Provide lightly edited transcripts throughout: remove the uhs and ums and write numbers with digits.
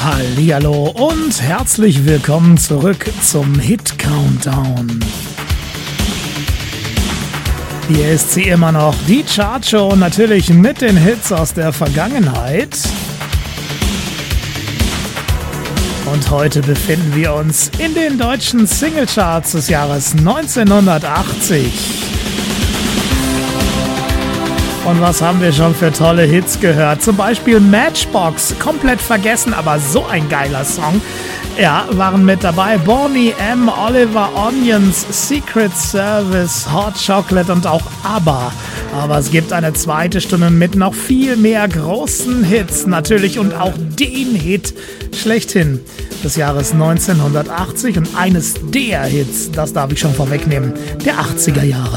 Hallihallo und herzlich willkommen zurück zum Hit Countdown. Hier ist sie immer noch, die Chartshow, natürlich mit den Hits aus der Vergangenheit. Und heute befinden wir uns in den deutschen Singlecharts des Jahres 1980. Und was haben wir schon für tolle Hits gehört? Zum Beispiel Matchbox, komplett vergessen, aber so ein geiler Song. Ja, waren mit dabei Boney M., Oliver Onions, Secret Service, Hot Chocolate und auch ABBA. Aber es gibt eine zweite Stunde mit noch viel mehr großen Hits natürlich und auch den Hit schlechthin des Jahres 1980 und eines der Hits, das darf ich schon vorwegnehmen, der 80er Jahre.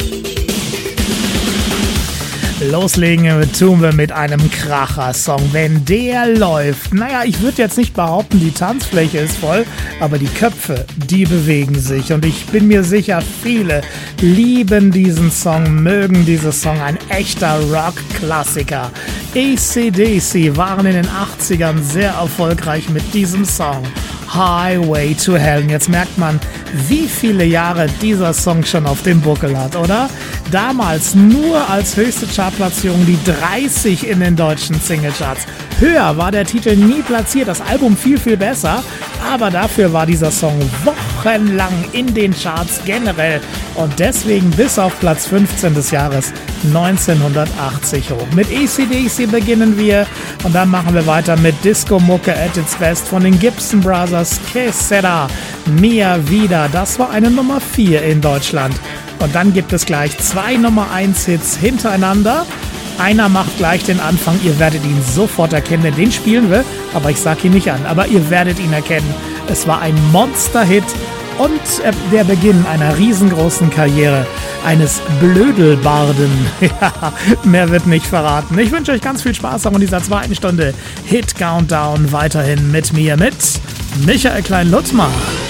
Loslegen tun wir mit einem Kracher-Song. Wenn der läuft, naja, ich würde jetzt nicht behaupten, die Tanzfläche ist voll, aber die Köpfe, die bewegen sich. Und ich bin mir sicher, viele lieben diesen Song, mögen diesen Song, ein echter Rock-Klassiker. AC/DC waren in den 80ern sehr erfolgreich mit diesem Song. Highway to Hell. Und jetzt merkt man, wie viele Jahre dieser Song schon auf dem Buckel hat, oder? Damals nur als höchste Chartplatzierung die 30 in den deutschen Singlecharts. Höher war der Titel nie platziert, das Album viel, viel besser, aber dafür war dieser Song wochenlang in den Charts generell und deswegen bis auf Platz 15 des Jahres 1980 hoch. Mit AC/DC beginnen wir und dann machen wir weiter mit Disco-Mucke at its best von den Gibson Brothers, Quesada, Mia Vida. Das war eine Nummer 4 in Deutschland. Und dann gibt es gleich 2 Nummer 1 Hits hintereinander. Einer macht gleich den Anfang, ihr werdet ihn sofort erkennen, denn den spielen wir, aber ich sag ihn nicht an, aber ihr werdet ihn erkennen. Es war ein Monster-Hit und der Beginn einer riesengroßen Karriere eines Blödelbarden. Ja, mehr wird nicht verraten. Ich wünsche euch ganz viel Spaß auch in dieser zweiten Stunde Hit Countdown weiterhin mit mir, mit Michael Klein-Lutzmer.